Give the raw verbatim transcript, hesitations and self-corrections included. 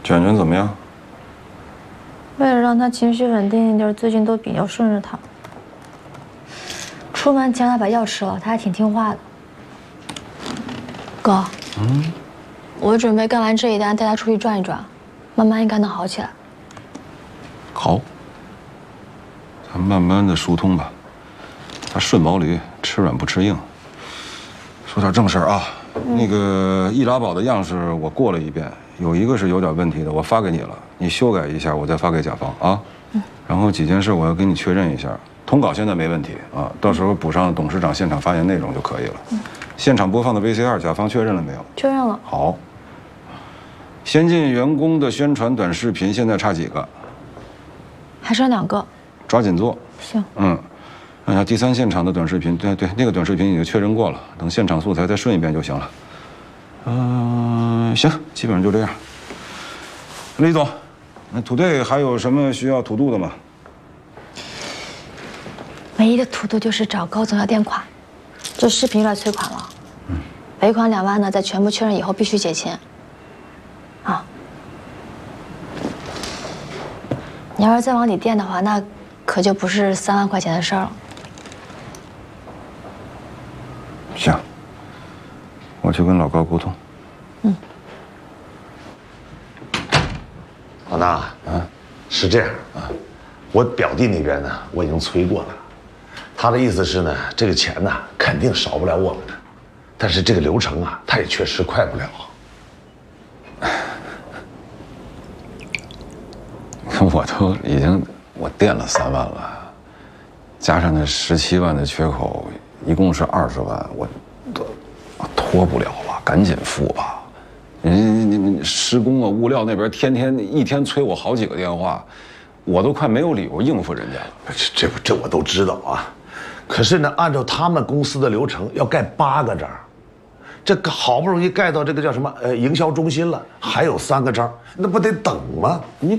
卷卷怎么样？ 为了让他情绪稳定一点，最近都比较顺着他。出门前还把药吃了，他还挺听话的。哥，嗯，我准备干完这一单，带他出去转一转，慢慢应该能好起来。 好，咱慢慢的疏通吧。他顺毛驴，吃软不吃硬。说点正事儿啊，嗯、那个易拉宝的样式我过了一遍，有一个是有点问题的，我发给你了，你修改一下，我再发给甲方啊。嗯。然后几件事我要跟你确认一下，通稿现在没问题啊，到时候补上董事长现场发言内容就可以了。嗯。现场播放的 V C R， 甲方确认了没有？ 确认了。 好。先进员工的宣传短视频现在差几个？ 还剩两个。 抓紧做。 行。 嗯。看下第三现场的短视频，对对，那个短视频已经确认过了，等现场素材再顺一遍就行了。嗯、呃，行，基本上就这样。李总，那土队还有什么需要土度的吗？ 唯一的土度就是找高总要垫款，这视频有点催款了。嗯，尾款两万呢，在全部确认以后必须结清。啊，你要是再往里垫的话，那可就不是三万块钱的事儿了。 行，我去跟老高沟通。嗯。 老大，啊，是这样啊，我表弟那边呢，我已经催过了，他的意思是呢，这个钱呢肯定少不了我们的，但是这个流程啊，他也确实快不了。 我都已经我垫了三万了，加上那十七万的缺口。一共是二十万，我都拖不了了，赶紧付吧。你你你施工啊，物料那边天天一天催我好几个电话，我都快没有理由应付人家了。 这这这我都知道啊，可是呢，按照他们公司的流程，要盖八个章，这个好不容易盖到这个叫什么呃营销中心了，还有三个章，那不得等吗？ 你